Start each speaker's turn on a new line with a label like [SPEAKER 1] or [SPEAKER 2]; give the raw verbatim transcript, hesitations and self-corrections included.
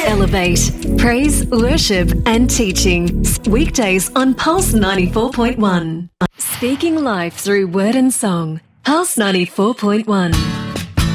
[SPEAKER 1] Elevate. Praise, worship and teaching. Weekdays on Pulse ninety-four point one. Speaking life through word and song. Pulse ninety-four point one.